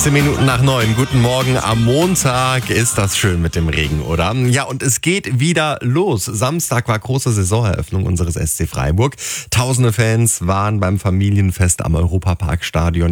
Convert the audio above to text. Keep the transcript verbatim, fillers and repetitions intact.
achtzehn Minuten nach neun. Guten Morgen. Am Montag ist das schön mit dem Regen, oder? Ja, und es geht wieder los. Samstag war große Saisoneröffnung unseres S C Freiburg. Tausende Fans waren beim Familienfest am Europaparkstadion.